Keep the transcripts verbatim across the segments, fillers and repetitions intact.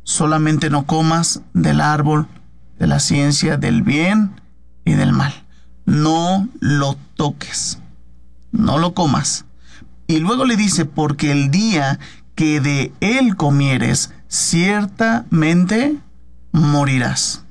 solamente no comas del árbol de la ciencia del bien y del mal. No lo toques, no lo comas. Y luego le dice, porque el día que de él comieres, ciertamente morirás.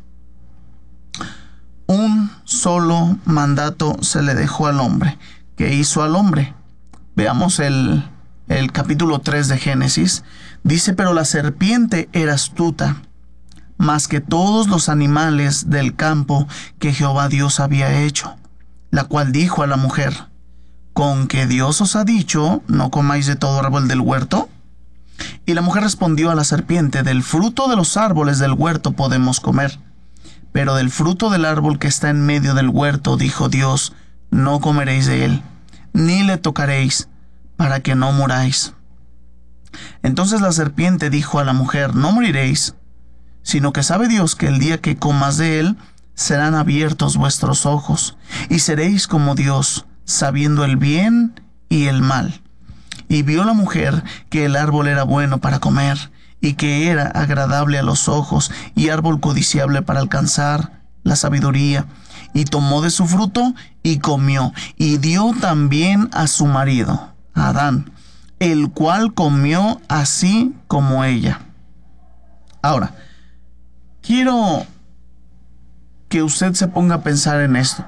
Un solo mandato se le dejó al hombre. ¿Qué hizo al hombre? Veamos el, el capítulo tres de Génesis. Dice, pero la serpiente era astuta, más que todos los animales del campo que Jehová Dios había hecho, la cual dijo a la mujer, ¿con que Dios os ha dicho, no comáis de todo árbol del huerto? Y la mujer respondió a la serpiente, del fruto de los árboles del huerto podemos comer, pero del fruto del árbol que está en medio del huerto, dijo Dios, no comeréis de él, ni le tocaréis, para que no muráis. Entonces la serpiente dijo a la mujer, no moriréis, sino que sabe Dios que el día que comas de él, serán abiertos vuestros ojos, y seréis como Dios, sabiendo el bien y el mal. Y vio la mujer que el árbol era bueno para comer, y que era agradable a los ojos, y árbol codiciable para alcanzar la sabiduría. Y tomó de su fruto, y comió, y dio también a su marido, a Adán, el cual comió así como ella. Ahora, quiero que usted se ponga a pensar en esto.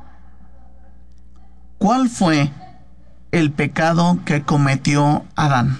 ¿Cuál fue el pecado que cometió Adán?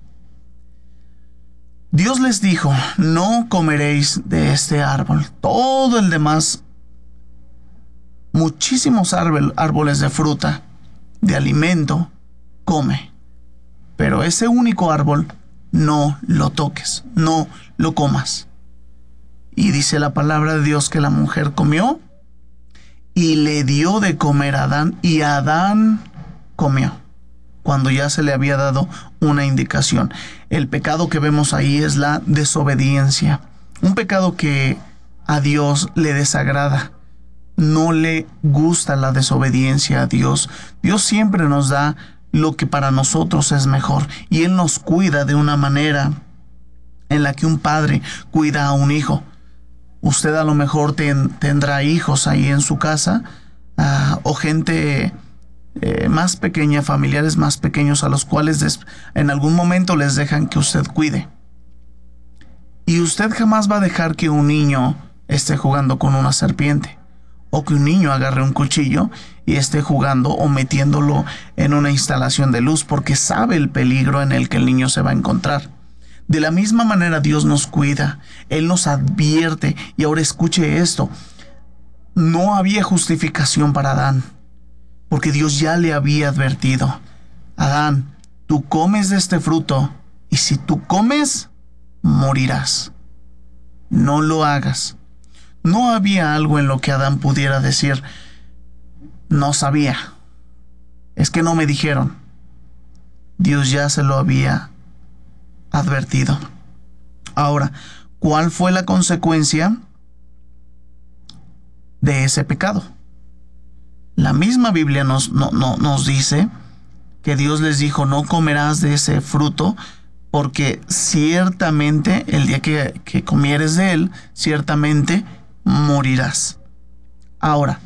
Dios les dijo, no comeréis de este árbol. Todo el demás, muchísimos árbol, árboles de fruta, de alimento, come. Pero ese único árbol, no lo toques, no lo comas. Y dice la palabra de Dios que la mujer comió y le dio de comer a Adán, y Adán comió, cuando ya se le había dado una indicación. El pecado que vemos ahí es la desobediencia, un pecado que a Dios le desagrada. No le gusta la desobediencia a Dios. Dios siempre nos da lo que para nosotros es mejor, y Él nos cuida de una manera en la que un padre cuida a un hijo. Usted a lo mejor ten, tendrá hijos ahí en su casa, uh, o gente eh, más pequeña, familiares más pequeños a los cuales des, en algún momento les dejan que usted cuide. Y usted jamás va a dejar que un niño esté jugando con una serpiente, o que un niño agarre un cuchillo y esté jugando o metiéndolo en una instalación de luz, porque sabe el peligro en el que el niño se va a encontrar. De la misma manera Dios nos cuida, Él nos advierte. Y ahora escuche esto, no había justificación para Adán, porque Dios ya le había advertido, Adán, tú comes de este fruto, y si tú comes, morirás. No lo hagas. No había algo en lo que Adán pudiera decir, no sabía, es que no me dijeron. Dios ya se lo había advertido. Ahora, ¿cuál fue la consecuencia de ese pecado? La misma Biblia nos, no, no, nos dice que Dios les dijo, no comerás de ese fruto, porque ciertamente el día que, que comieres de él, ciertamente morirás. Ahora,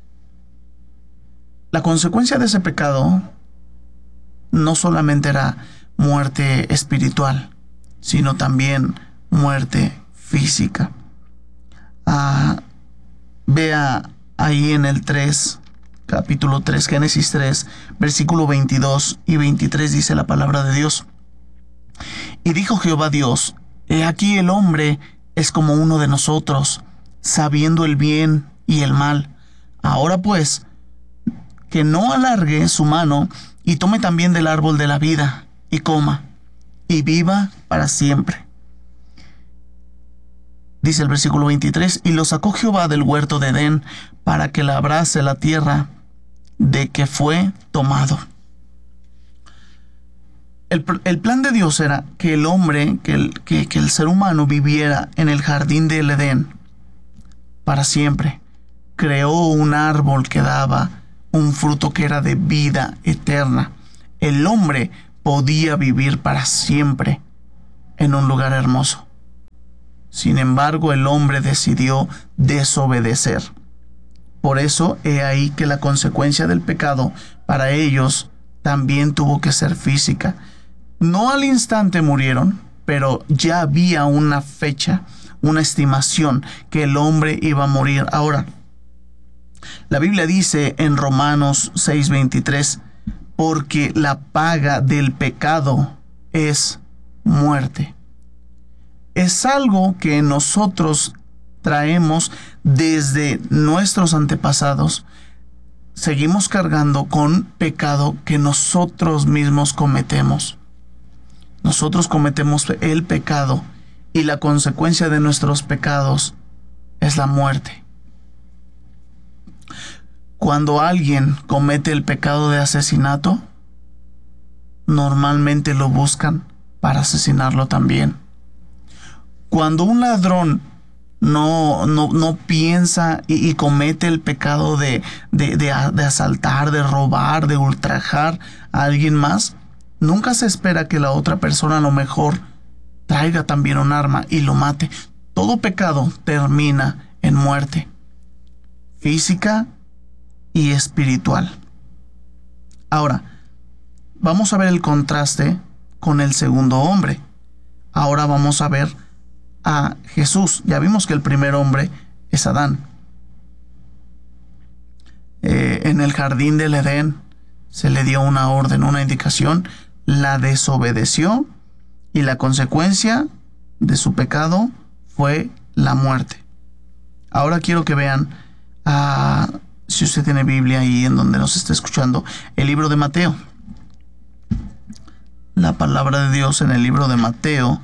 la consecuencia de ese pecado no solamente era muerte espiritual, sino también muerte física. Ah, vea ahí en el tres, capítulo tres, Génesis tres, versículo veintidós y veintitrés, dice la palabra de Dios. Y dijo Jehová Dios, he aquí el hombre es como uno de nosotros, sabiendo el bien y el mal. Ahora pues, que no alargue su mano y tome también del árbol de la vida y coma y viva para siempre. Dice el versículo veintitrés, y lo sacó Jehová del huerto de Edén para que labrase la tierra de que fue tomado. El, el plan de Dios era que el hombre, que el, que, que el ser humano viviera en el jardín del Edén para siempre. Creó un árbol que daba un fruto que era de vida eterna. El hombre podía vivir para siempre en un lugar hermoso. Sin embargo, el hombre decidió desobedecer. Por eso, he ahí que la consecuencia del pecado para ellos también tuvo que ser física. No al instante murieron, pero ya había una fecha, una estimación que el hombre iba a morir. Ahora, la Biblia dice en Romanos seis veintitrés, porque la paga del pecado es muerte. Es algo que nosotros traemos desde nuestros antepasados. Seguimos cargando con pecado que nosotros mismos cometemos. Nosotros cometemos el pecado y la consecuencia de nuestros pecados es la muerte. Cuando alguien comete el pecado de asesinato, normalmente lo buscan para asesinarlo también. Cuando un ladrón no, no, no piensa y, y comete el pecado de, de, de, de asaltar, de robar, de ultrajar a alguien más, nunca se espera que la otra persona a lo mejor traiga también un arma y lo mate. Todo pecado termina en muerte física y espiritual. Ahora, vamos a ver el contraste con el segundo hombre. Ahora vamos a ver a Jesús. Ya vimos que el primer hombre es Adán. Eh, en el jardín del Edén se le dio una orden, una indicación, la desobedeció y la consecuencia de su pecado fue la muerte. Ahora quiero que vean, uh, si usted tiene Biblia ahí en donde nos está escuchando, el libro de Mateo. La palabra de Dios en el libro de Mateo.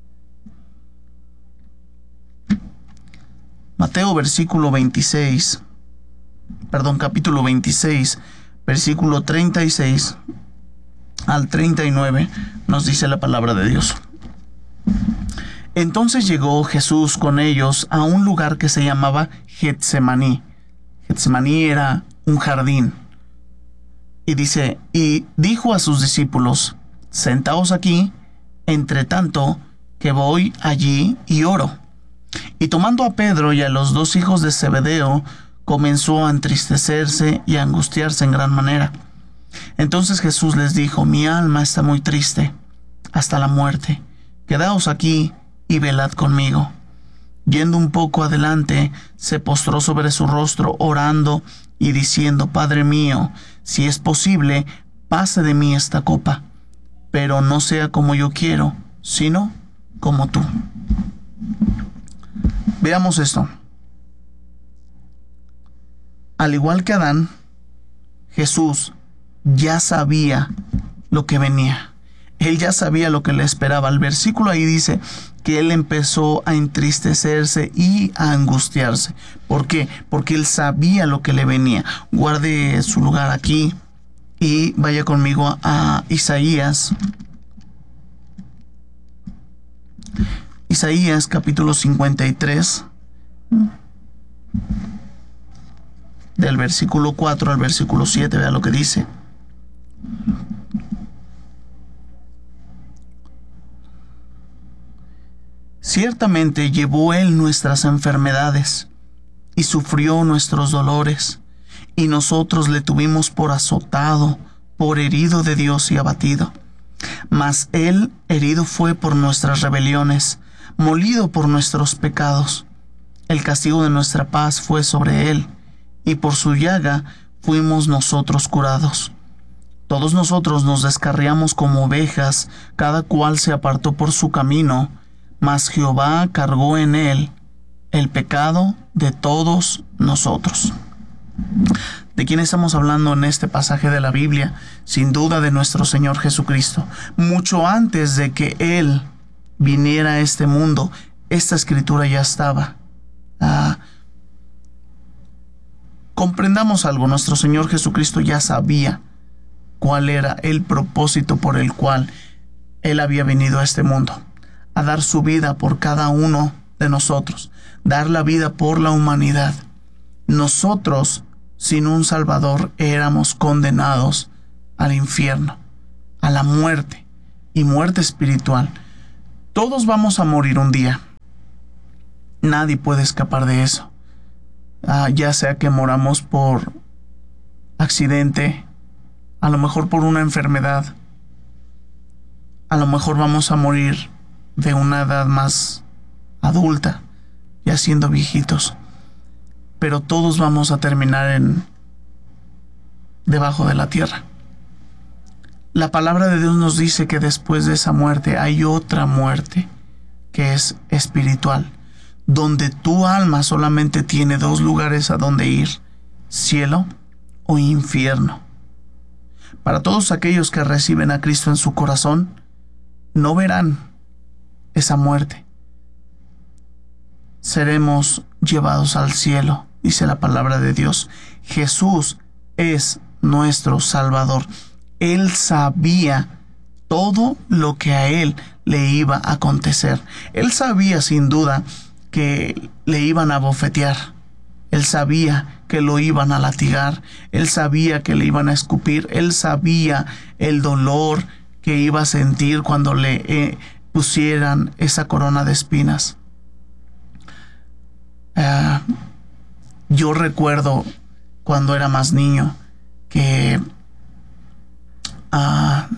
Mateo versículo veintiséis, perdón, capítulo veintiséis, versículo treinta y seis al treinta y nueve, nos dice la palabra de Dios. Entonces llegó Jesús con ellos a un lugar que se llamaba Getsemaní. Getsemaní era un jardín. Y dice, y dijo a sus discípulos, sentaos aquí, entre tanto que voy allí y oro. Y tomando a Pedro y a los dos hijos de Zebedeo, comenzó a entristecerse y a angustiarse en gran manera. Entonces Jesús les dijo, mi alma está muy triste, hasta la muerte. Quedaos aquí y velad conmigo. Yendo un poco adelante, se postró sobre su rostro, orando y diciendo, Padre mío, si es posible, pase de mí esta copa, pero no sea como yo quiero, sino como tú. Veamos esto. Al igual que Adán, Jesús ya sabía lo que venía. Él ya sabía lo que le esperaba. El versículo ahí dice que él empezó a entristecerse y a angustiarse. ¿Por qué? Porque él sabía lo que le venía. Guarde su lugar aquí y vaya conmigo a Isaías. Isaías capítulo cincuenta y tres, del versículo cuatro al versículo siete, vea lo que dice. Ciertamente llevó él nuestras enfermedades y sufrió nuestros dolores, y nosotros le tuvimos por azotado, por herido de Dios y abatido. Mas él herido fue por nuestras rebeliones, molido por nuestros pecados. El castigo de nuestra paz fue sobre él, y por su llaga fuimos nosotros curados. Todos nosotros nos descarriamos como ovejas, cada cual se apartó por su camino, mas Jehová cargó en él el pecado de todos nosotros. ¿De quién estamos hablando en este pasaje de la Biblia? Sin duda de nuestro Señor Jesucristo. Mucho antes de que Él viniera a este mundo, esta escritura ya estaba. Ah, comprendamos algo, nuestro Señor Jesucristo ya sabía cuál era el propósito por el cual Él había venido a este mundo, a dar su vida por cada uno de nosotros, dar la vida por la humanidad. Nosotros, sin un Salvador, éramos condenados al infierno, a la muerte y muerte espiritual. Todos vamos a morir un día. Nadie puede escapar de eso. Ah, ya sea que moramos por accidente, a lo mejor por una enfermedad, a lo mejor vamos a morir de una edad más adulta, ya siendo viejitos, pero todos vamos a terminar en debajo de la tierra. La palabra de Dios nos dice que después de esa muerte hay otra muerte que es espiritual, donde tu alma solamente tiene dos lugares a donde ir: cielo o infierno. Para todos aquellos que reciben a Cristo en su corazón, no verán esa muerte. Seremos llevados al cielo, dice la palabra de Dios. Jesús es nuestro Salvador. Él sabía todo lo que a él le iba a acontecer. Él sabía sin duda que le iban a bofetear. Él sabía que lo iban a latigar. Él sabía que le iban a escupir. Él sabía el dolor que iba a sentir cuando le eh, pusieran esa corona de espinas. Uh, yo recuerdo cuando era más niño que uh,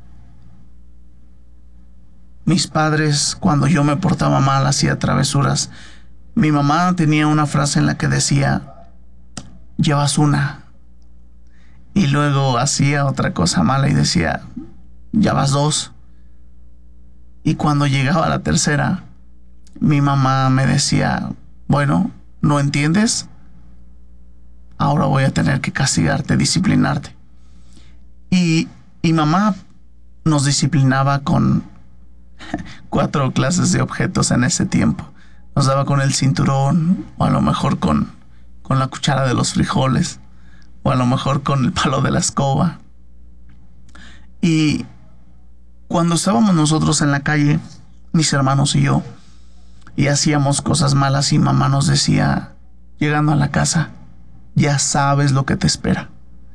mis padres, cuando yo me portaba mal, hacía travesuras. Mi mamá tenía una frase en la que decía: llevas una. Y luego hacía otra cosa mala y decía: ya vas dos. Y cuando llegaba a la tercera, mi mamá me decía: bueno, ¿no entiendes? Ahora voy a tener que castigarte, disciplinarte. Y, y mamá nos disciplinaba con cuatro clases de objetos en ese tiempo. Nos daba con el cinturón, o a lo mejor con, con la cuchara de los frijoles, o a lo mejor con el palo de la escoba. Y cuando estábamos nosotros en la calle, mis hermanos y yo, y hacíamos cosas malas, y mamá nos decía, llegando a la casa: ya sabes lo que te espera.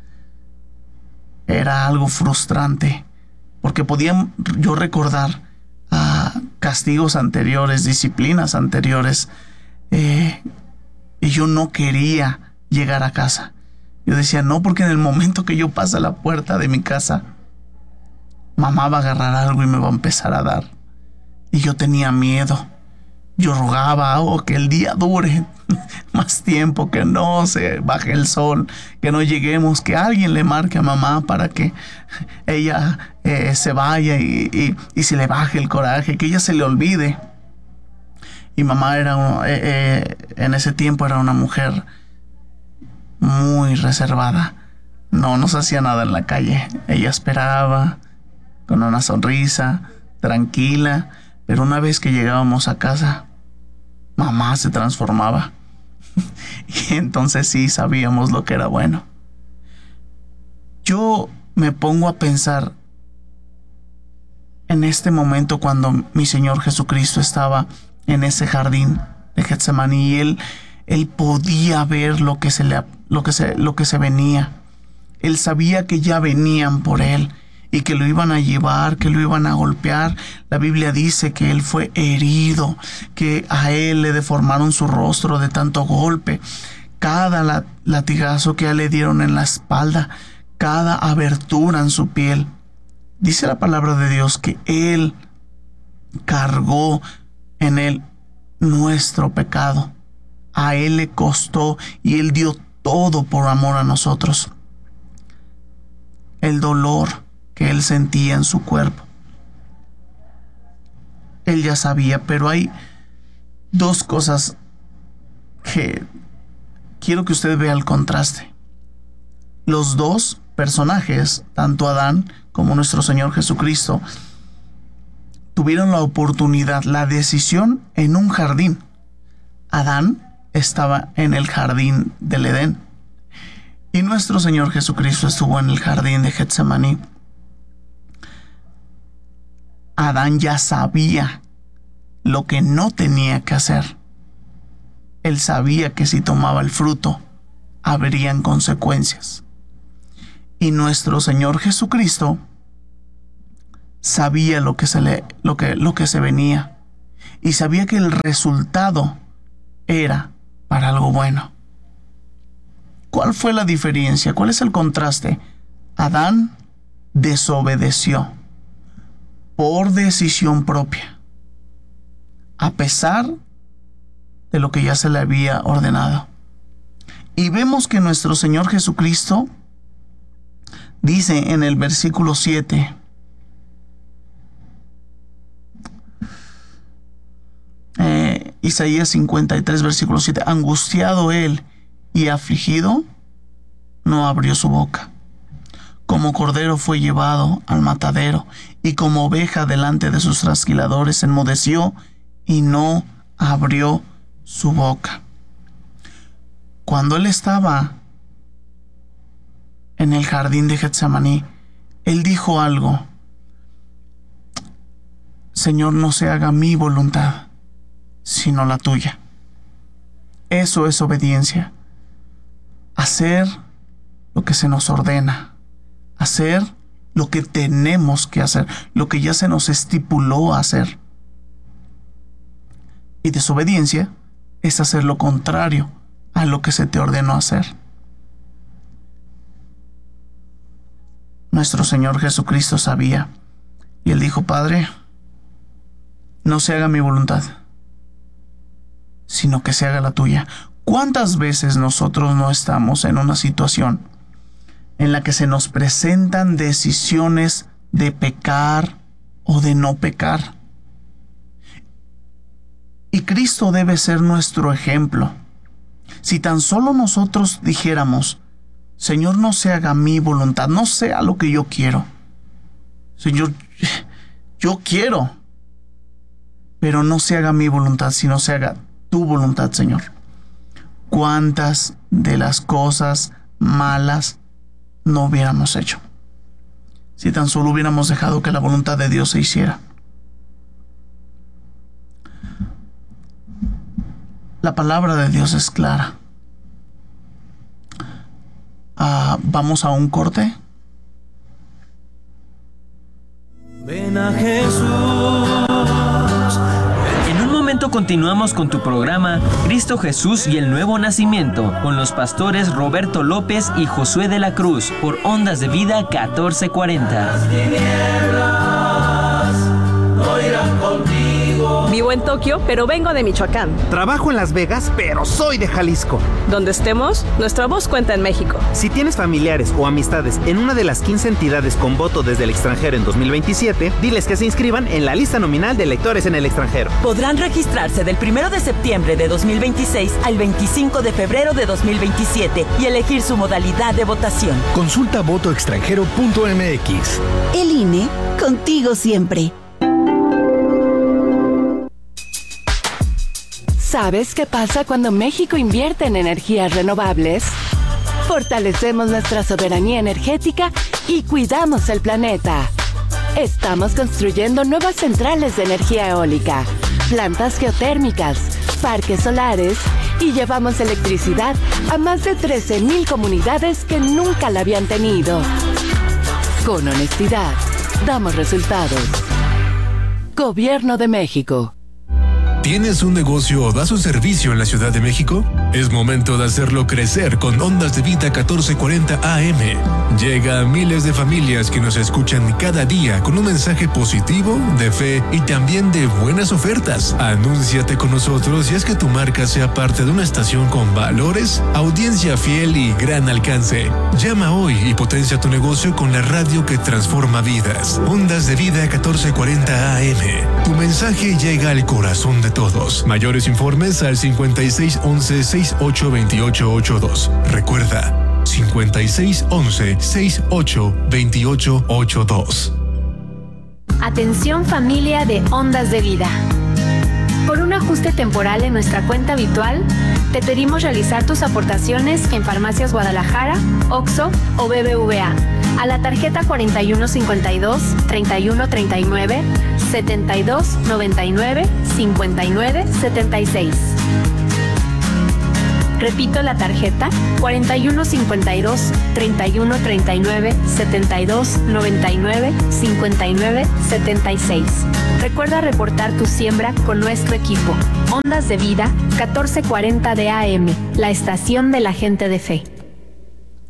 Era algo frustrante, porque podía yo recordar uh, castigos anteriores, disciplinas anteriores, eh, y yo no quería llegar a casa. Yo decía, no, porque en el momento que yo pase a la puerta de mi casa, mamá va a agarrar algo y me va a empezar a dar. Y yo tenía miedo. Yo rogaba, oh, que el día dure más tiempo, que no se baje el sol, que no lleguemos, que alguien le marque a mamá para que ella eh, se vaya y, y, y se le baje el coraje, que ella se le olvide. Y mamá era, eh, eh, en ese tiempo era una mujer muy reservada. No nos hacía nada en la calle. Ella esperaba con una sonrisa, tranquila. Pero una vez que llegábamos a casa, mamá se transformaba. Y entonces sí sabíamos lo que era bueno. Yo me pongo a pensar en este momento cuando mi Señor Jesucristo estaba en ese jardín de Getsemaní, y él, él podía ver lo que se le, lo que se, lo que se venía. Él sabía que ya venían por él y que lo iban a llevar, que lo iban a golpear. La Biblia dice que él fue herido, que a él le deformaron su rostro de tanto golpe. Cada latigazo que a él le dieron en la espalda, cada abertura en su piel. Dice la palabra de Dios que él cargó en él nuestro pecado. A él le costó y él dio todo por amor a nosotros. El dolor que él sentía en su cuerpo, él ya sabía, pero hay dos cosas que quiero que usted vea el contraste. Los dos personajes, tanto Adán como nuestro Señor Jesucristo, tuvieron la oportunidad, la decisión en un jardín. Adán estaba en el jardín del Edén y nuestro Señor Jesucristo estuvo en el jardín de Getsemaní. Adán ya sabía lo que no tenía que hacer. Él sabía que si tomaba el fruto, habrían consecuencias. Y nuestro Señor Jesucristo sabía lo que se le, lo que, lo que se venía, y sabía que el resultado era para algo bueno. ¿Cuál fue la diferencia? ¿Cuál es el contraste? Adán desobedeció por decisión propia, a pesar de lo que ya se le había ordenado. Y vemos que nuestro Señor Jesucristo dice en el versículo siete, eh, Isaías cincuenta y tres, versículo siete, angustiado él y afligido, no abrió su boca. Como cordero fue llevado al matadero, y como oveja delante de sus trasquiladores enmudeció y no abrió su boca. Cuando él estaba en el jardín de Getsemaní, él dijo algo: Señor, no se haga mi voluntad, sino la tuya. Eso es obediencia. Hacer lo que se nos ordena, hacer lo que tenemos que hacer, lo que ya se nos estipuló hacer. Y desobediencia es hacer lo contrario a lo que se te ordenó hacer. Nuestro Señor Jesucristo sabía, y él dijo: Padre, no se haga mi voluntad, sino que se haga la tuya. ¿Cuántas veces nosotros no estamos en una situación en la que se nos presentan decisiones de pecar o de no pecar? Y Cristo debe ser nuestro ejemplo. Si tan solo nosotros dijéramos: Señor, no se haga mi voluntad, no sea lo que yo quiero. Señor, yo quiero, pero no se haga mi voluntad, sino se haga tu voluntad, Señor. ¿Cuántas de las cosas malas no hubiéramos hecho si tan solo hubiéramos dejado que la voluntad de Dios se hiciera? La palabra de Dios es clara. Ah, vamos a un corte. Ven a Jesús. En un momento continuamos con tu programa Cristo Jesús y el Nuevo Nacimiento con los pastores Roberto López y Josué de la Cruz por Ondas de Vida catorce cuarenta. Vivo en Tokio, pero vengo de Michoacán. Trabajo en Las Vegas, pero soy de Jalisco. Donde estemos, nuestra voz cuenta en México. Si tienes familiares o amistades en una de las quince entidades con voto desde el extranjero en dos mil veintisiete, diles que se inscriban en la lista nominal de electores en el extranjero. Podrán registrarse del primero de septiembre de dos mil veintiséis al veinticinco de febrero de dos mil veintisiete y elegir su modalidad de votación. Consulta voto extranjero punto m x. El I N E, contigo siempre. ¿Sabes qué pasa cuando México invierte en energías renovables? Fortalecemos nuestra soberanía energética y cuidamos el planeta. Estamos construyendo nuevas centrales de energía eólica, plantas geotérmicas, parques solares y llevamos electricidad a más de trece mil comunidades que nunca la habían tenido. Con honestidad, damos resultados. Gobierno de México. ¿Tienes un negocio o das un servicio en la Ciudad de México? Es momento de hacerlo crecer con Ondas de Vida catorce cuarenta A M. Llega a miles de familias que nos escuchan cada día con un mensaje positivo, de fe y también de buenas ofertas. Anúnciate con nosotros y haz que tu marca sea parte de una estación con valores, audiencia fiel y gran alcance. Llama hoy y potencia tu negocio con la radio que transforma vidas. Ondas de Vida catorce cuarenta A M. Tu mensaje llega al corazón de todos. Mayores informes al cincuenta y seis once sesenta y ocho veintiocho ochenta y dos. Recuerda, cincuenta y seis once sesenta y ocho veintiocho ochenta y dos. Atención familia de Ondas de Vida. Por un ajuste temporal en nuestra cuenta habitual, te pedimos realizar tus aportaciones en Farmacias Guadalajara, Oxxo o B B V A a la tarjeta cuarenta y uno cincuenta y dos, treinta y uno treinta y nueve, setenta y dos noventa y nueve, cincuenta y nueve setenta y seis. Repito la tarjeta cuarenta y uno cincuenta y dos, treinta y uno treinta y nueve, setenta y dos noventa y nueve, cincuenta y nueve setenta y seis. Recuerda reportar tu siembra con nuestro equipo. Ondas de Vida, catorce cuarenta de A M, la estación de la gente de fe.